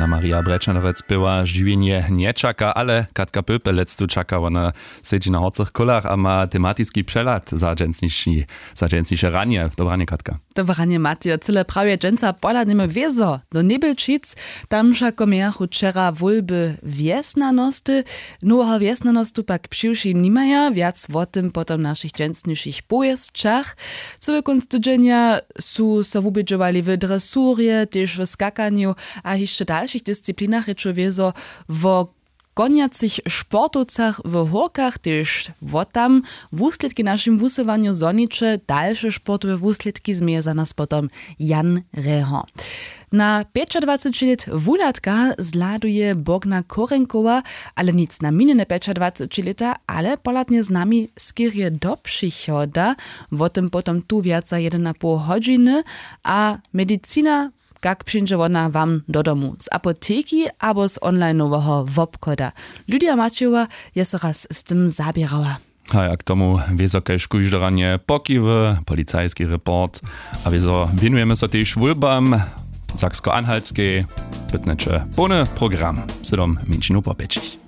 Anna Maria Brečanovec była zdziwienie nie czeka, ale Katka Pöpelec tu czeka, ona siedzi na horcach kolach a ma tematyczny przelat za dżęsniejsze ranie. Dobranie, Katka. Dobranie, Matio. Cyle prawie dżęca poladniemy wiezo do Nebelčic. Tam všako miachu wczera wólby wiesnanosty. Nowa wiesnanostu pak przyjši nimaja. Wiac o tym potom naszych dżęsniejszych pojezczach. Cały konc tydzienia su so wubiedziowali w dresurie, też w skakaniu, a jeszcze dalszych dyscyplinach rečo wiezo wo koniacich sportowcach w horkach, też wo tam wusledki naszym wusywaniu zonicze, dalsze sportowe wusledki zmieja za nas potom Jan Reho. Na 25 lat wulatka zladuje Bogna Korenkowa, ale nic na minne 25 lata, ale polatnie z nami skierie do przychoda, wo tym potom tu wiac za 1,5 godziny, a medycina jak przyjdzie ona wam do domu. Z apoteki albo z online'owego wobkoda. Lydia Maciewa jest raz z tym zabierała. A jak tomu wysokie szkójżdoranie pokiwy, policajski report, a wieso winujemy się też wólbam Saksko-Anhaltskie, bytnecze pełny program. Sedom minčinu po pečich.